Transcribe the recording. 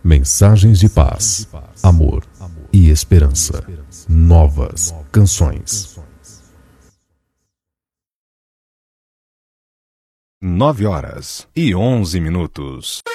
Mensagens de paz, amor e esperança. Novas canções. 9h11.